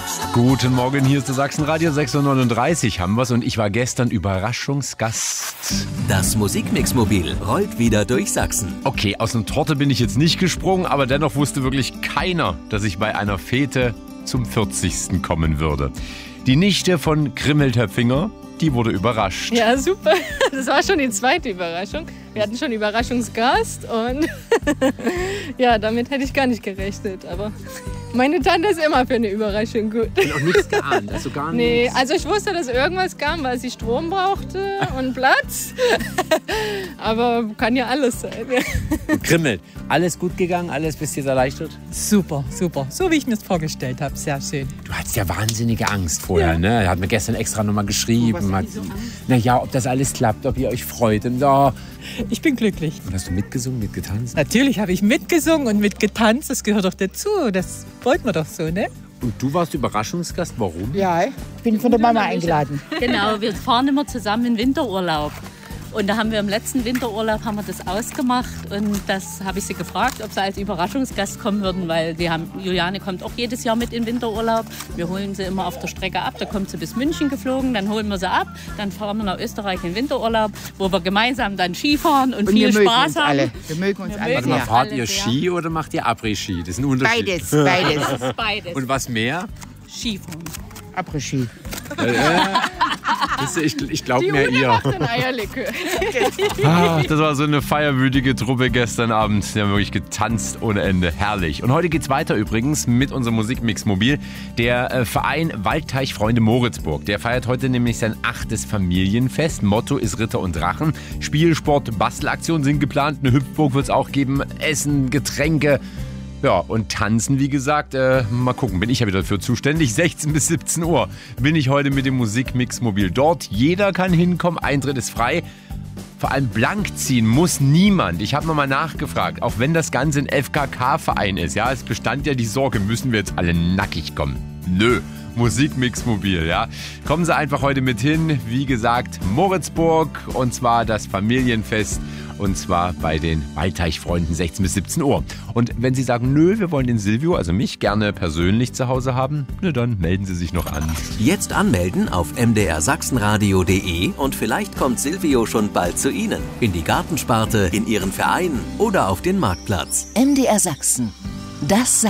Guten Morgen, hier ist der Sachsenradio 6:39 haben wir's und ich war gestern Überraschungsgast. Das Musikmix-Mobil rollt wieder durch Sachsen. Okay, aus einer Torte bin ich jetzt nicht gesprungen, aber dennoch wusste wirklich keiner, dass ich bei einer Fete zum 40. kommen würde. Die Nichte von Grimmeltöpfinger, die wurde überrascht. Ja, super. Das war schon die zweite Überraschung. Wir hatten schon Überraschungsgast und ja, damit hätte ich gar nicht gerechnet. Aber meine Tante ist immer für eine Überraschung gut. Und auch nichts geahnt, also gar nichts. Nee, also ich wusste, dass irgendwas kam, weil sie Strom brauchte und Platz. Aber kann ja alles sein. Grimmel, alles gut gegangen, alles bist du jetzt erleichtert? Super, super. So wie ich mir es vorgestellt habe. Sehr schön. Du hattest ja wahnsinnige Angst vorher, ne? Er hat mir gestern extra nochmal geschrieben. Naja, ob das alles klappt, ob ihr euch freut. Und, oh. Ich bin glücklich. Und hast du mitgesungen, mitgetanzt? Natürlich habe ich mitgesungen und mitgetanzt. Das gehört doch dazu. Das wollten wir doch so, ne? Und du warst Überraschungsgast, warum? Ja, ich bin von der Mama eingeladen. Genau, wir fahren immer zusammen in Winterurlaub. Und da haben wir im letzten Winterurlaub haben wir das ausgemacht und das habe ich sie gefragt, ob sie als Überraschungsgast kommen würden, weil Juliane kommt auch jedes Jahr mit in Winterurlaub. Wir holen sie immer auf der Strecke ab, da kommt sie bis München geflogen, dann holen wir sie ab, dann fahren wir nach Österreich in Winterurlaub, wo wir gemeinsam dann Skifahren und viel Spaß haben. Alle. Wir mögen uns alle. Warte mal, sehr. fahrt ihr Ski oder macht ihr Après-Ski? Das ist ein Unterschied. Beides. Das ist beides. Und was mehr? Skifahren. Après-Ski. Ich glaube mir ihr. Das war so eine feierwütige Truppe gestern Abend. Die haben wirklich getanzt ohne Ende. Herrlich. Und heute geht's weiter übrigens mit unserem Musikmix-Mobil. Der Verein Waldteichfreunde Moritzburg. Der feiert heute nämlich sein 8. Familienfest. Motto ist Ritter und Drachen. Spielsport, Bastelaktionen sind geplant. Eine Hüpfburg wird's auch geben. Essen, Getränke. Ja, und tanzen, wie gesagt, mal gucken, bin ich ja wieder dafür zuständig. 16 bis 17 Uhr bin ich heute mit dem Musikmix-Mobil dort. Jeder kann hinkommen, Eintritt ist frei. Vor allem blank ziehen muss niemand. Ich habe nochmal nachgefragt, auch wenn das Ganze ein FKK-Verein ist. Ja, es bestand ja die Sorge, müssen wir jetzt alle nackig kommen? Nö. Musikmix-Mobil, ja. Kommen Sie einfach heute mit hin. Wie gesagt, Moritzburg und zwar das Familienfest und zwar bei den Waldteichfreunden 16 bis 17 Uhr. Und wenn Sie sagen, nö, wir wollen den Silvio, also mich, gerne persönlich zu Hause haben, na dann melden Sie sich noch an. Jetzt anmelden auf mdrsachsenradio.de und vielleicht kommt Silvio schon bald zu Ihnen. In die Gartensparte, in Ihren Verein oder auf den Marktplatz. MDR Sachsen. Das